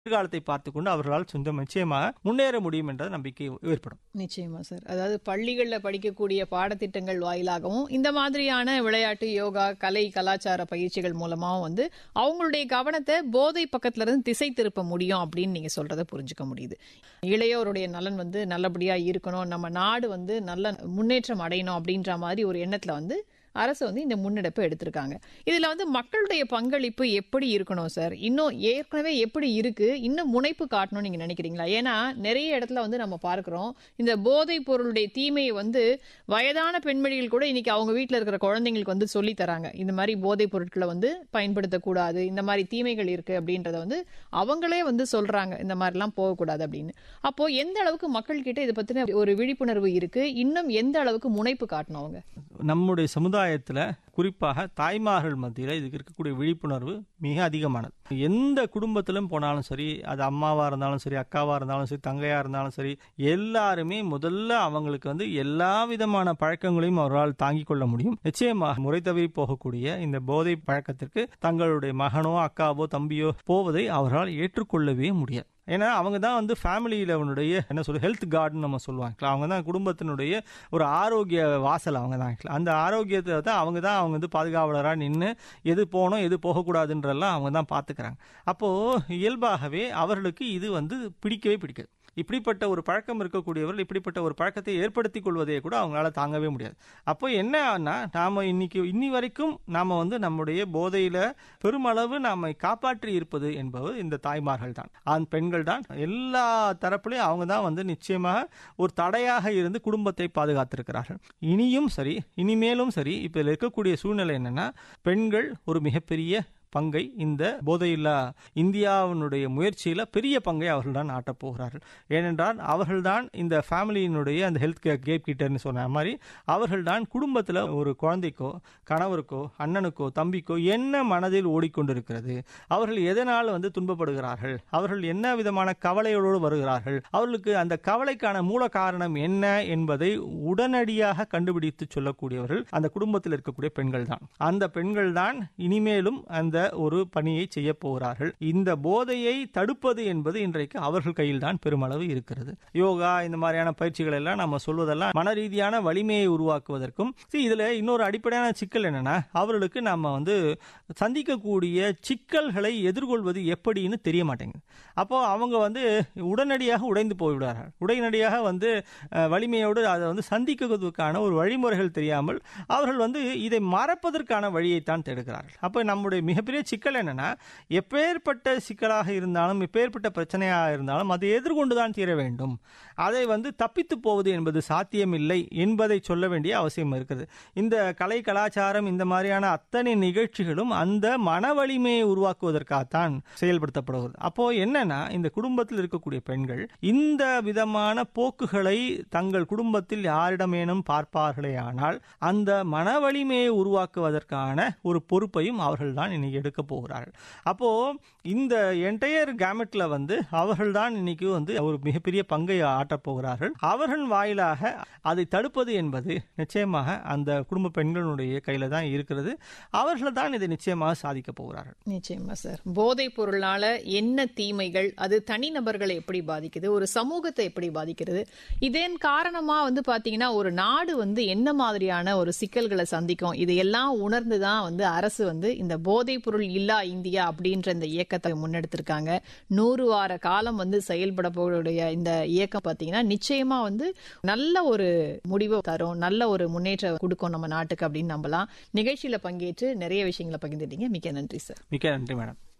எதிர்காலத்தை பார்த்துக்கொண்டு அவர்களால் சொந்தம் நிச்சயமாக முன்னேற முடியும் என்ற நம்பிக்கை ஏற்படும். நிச்சயமா சார். அதாவது பள்ளிகளில் படிக்கக்கூடிய பாடத்திட்டங்கள் வாயிலாகவும் இந்த மாதிரியான விளையாட்டு, யோகா, கலை, கலாச்சார பயிற்சிகள் மூலமாகவும் அவங்களுடைய கவனத்தை போதை பக்கத்துல இருந்து திசை திருப்ப முடியும் அப்படின்னு நீங்க சொல்றதை புரிஞ்சுக்க முடியுது. இளையோருடைய நலன் நல்லபடியா இருக்கணும், நம்ம நாடு நல்ல முன்னேற்றம் அடையணும் அப்படின்ற மாதிரி ஒரு எண்ணத்துல அரசு இந்த முன்னெடுப்பை எடுத்திருக்காங்க. இதுல மக்களுடைய பங்களிப்பு எப்படி இருக்கணும் சார்? இன்னும் ஏற்கனவே எப்படி இருக்கு, இன்னும் முனைப்பு காட்டணும்னு நீங்க நினைக்கிறீங்களா? ஏன்னா நிறைய இடத்துல நம்ம பார்க்கிறோம், இந்த போதைப் பொருளுடைய தீமையை வயதான பெண்மணிகள் கூட இன்னைக்கு அவங்க வீட்டுல இருக்கிற குழந்தைங்களுக்கு சொல்லி தராங்க. இந்த மாதிரி போதைப் பொருட்களை பயன்படுத்தக்கூடாது, இந்த மாதிரி தீமைகள் இருக்கு அப்படின்றத அவங்களே சொல்றாங்க, இந்த மாதிரி எல்லாம் போகக்கூடாது அப்படின்னு. அப்போ எந்த அளவுக்கு மக்கள் கிட்ட இதை பத்தின ஒரு விழிப்புணர்வு இருக்கு, இன்னும் எந்த அளவுக்கு முனைப்பு காட்டணும் அவங்க? நம்முடைய சமுதாயத்தில் குறிப்பாக தாய்மார்கள் மத்தியில் இதுக்கு இருக்கக்கூடிய விழிப்புணர்வு மிக அதிகமானது. எந்த குடும்பத்திலும் போனாலும் சரி, அது அம்மாவா இருந்தாலும் சரி, அக்காவா இருந்தாலும் சரி, தங்கையா இருந்தாலும் சரி, எல்லாருமே முதல்ல அவங்களுக்கு எல்லா விதமான பழக்கங்களையும் அவர்களால் தாங்கிக் கொள்ள முடியும். நிச்சயமாக முறை தவறி போகக்கூடிய இந்த போதை பழக்கத்திற்கு தங்களுடைய மகனோ அக்காவோ தம்பியோ போவதை அவர்களால் ஏற்றுக்கொள்ளவே முடியாது. ஏன்னா அவங்க தான் ஃபேமிலியில ஹெல்த் கார்டுன்னு நம்ம சொல்லுவாங்க. அவங்க தான் குடும்பத்தினுடைய ஒரு ஆரோக்கிய வாசல். அவங்க தான் அந்த ஆரோக்கியத்தை தான் அவங்க பாதுகாவலராக நின்று எது போகணும் எது போகக்கூடாதுன்றெல்லாம் அவங்க தான் பார்த்துக்கிறாங்க. அப்போ இயல்பாகவே அவர்களுக்கு இது பிடிக்கவே பிடிக்காது. இப்படிப்பட்ட ஒரு பழக்கம் இருக்கக்கூடியவர்கள் இப்படிப்பட்ட ஒரு பழக்கத்தை ஏற்படுத்திக் கொள்வதை கூட அவங்களால தாங்கவே முடியாது. அப்போ என்னன்னா, நாம இன்னி வரைக்கும் நாம நம்முடைய போதையில பெருமளவு நாம காப்பாற்றி இருப்பது என்பது இந்த தாய்மார்கள் தான், ஆண் பெண்கள் தான். எல்லா தரப்புலையும் அவங்க தான் நிச்சயமாக ஒரு தடையாக இருந்து குடும்பத்தை பாதுகாத்திருக்கிறார்கள். இனியும் சரி, இனிமேலும் சரி, இப்ப இருக்கக்கூடிய சூழ்நிலை என்னன்னா, பெண்கள் ஒரு மிகப்பெரிய பங்கை இந்த போதையில்லா இந்தியாவினுடைய முயற்சியில பெரிய பங்கை அவர்கள் தான் ஆட்டப் போகிறார்கள். ஏனென்றால் அவர்கள்தான் இந்த ஃபேமிலியினுடைய அந்த ஹெல்த் கேப் கிட்டர்னு சொன்ன மாதிரி அவர்கள்தான் குடும்பத்தில் ஒரு குழந்தைக்கோ கணவருக்கோ அண்ணனுக்கோ தம்பிக்கோ என்ன மனதில் ஓடிக்கொண்டிருக்கிறது, அவர்கள் எதனால் துன்பப்படுகிறார்கள், அவர்கள் என்ன விதமான கவலையோடு வருகிறார்கள், அவர்களுக்கு அந்த கவலைக்கான மூல காரணம் என்ன என்பதை உடனடியாக கண்டுபிடித்து சொல்லக்கூடியவர்கள் அந்த குடும்பத்தில் இருக்கக்கூடிய பெண்கள் தான். அந்த பெண்கள் தான் இனிமேலும் அந்த ஒரு பணியை செய்ய போகிறார்கள். இந்த போதையை தடுப்பது என்பது இன்றைக்கு அவர்கள் கையில் தான் பெருமளவு இருக்கிறது. யோகா இந்த மாதிரியான பயிற்சிகள் எல்லாம் நம்ம சொல்வதெல்லாம் மன ரீதியான வலிமையை உருவாக்குவதற்கும். இதுல இன்னொரு அடிப்படையான சிக்கல் என்னன்னா, அவர்களுக்கு நம்ம சந்திக்கக்கூடிய சிக்கல்களை எதிர்கொள்வது எப்படின்னு தெரிய மாட்டேங்குது. அப்போ அவங்க உடனடியாக உடைந்து போய்விடுவார்கள். உடனடியாக வலிமையோடு அதை சந்திக்கிறதுக்கான ஒரு வழிமுறைகள் தெரியாமல் அவர்கள் இதை மறப்பதற்கான வழியைத்தான் தேடுகிறார்கள். அப்போ நம்முடைய மிகப்பெரிய சிக்கல் என்னன்னா, எப்பேற்பட்ட சிக்கலாக இருந்தாலும் எப்பேற்பட்ட பிரச்சனையாக இருந்தாலும் அதை எதிர்கொண்டுதான் தீர வேண்டும். அதை தப்பித்து போவது என்பது சாத்தியமில்லை என்பதை சொல்ல வேண்டிய அவசியம் இருக்கிறது. இந்த கலை கலாச்சாரம் இந்த மாதிரியான அத்தனை நிகழ்ச்சிகளும் அந்த மன வலிமையை உருவாக்குவதற்காகத்தான் செயல்படுத்தப்படுகிறது. அப்போ என்னன்னா, இந்த குடும்பத்தில் இருக்கக்கூடிய பெண்கள் இந்த விதமான போக்குகளை தங்கள் குடும்பத்தில் யாரிடமேனும் பார்ப்பார்களே ஆனால் அந்த மன வலிமையை உருவாக்குவதற்கான ஒரு பொறுப்பையும் அவர்கள் தான் இன்னைக்கு எடுக்க போகிறார்கள். அப்போ இந்த என்டையர் கேமெட்ல அவர்கள் தான் இன்னைக்கு ஒரு மிகப்பெரிய பங்கை ஆட்டப் போகிறார்கள். அவர்கள் வாயிலாக அதை தடுப்பது என்பது நிச்சயமாக அந்த குடும்ப பெண்களுடைய கையில தான் இருக்கிறது. அவர்கள் தான் இதை நிச்சயமாக சாதிக்க போகிறார்கள். நிச்சயமா சார். போதைப் பொருளால என்ன தீமைகள், அது தனிநபர்களை எப்படி பாதிக்குது, ஒரு சமூகத்தை எப்படி பாதிக்கிறது, இதன் காரணமா பாத்தீங்கன்னா ஒரு நாடு என்ன மாதிரியான ஒரு சிக்கல்களை சந்திக்கும், இதையெல்லாம் உணர்ந்துதான் அரசு இந்த போதைப் பொருள் இல்லா இந்தியா அப்படின்ற இந்த இயக்கத்தை முன்னெடுத்திருக்காங்க. 100 வார காலம் செயல்பட போடைய இந்த இயக்கம் பாத்தீங்கன்னா நிச்சயமா நல்ல ஒரு முடிவு தரும், நல்ல ஒரு முன்னேற்றம் கொடுக்கும் நம்ம நாட்டுக்கு அப்படின்னு நம்பலாம். நிகழ்ச்சியில பங்கேற்று நிறைய விஷயங்களை பகிர்ந்துட்டீங்க. மிக்க நன்றி சார். மிக்க நன்றி மேடம்.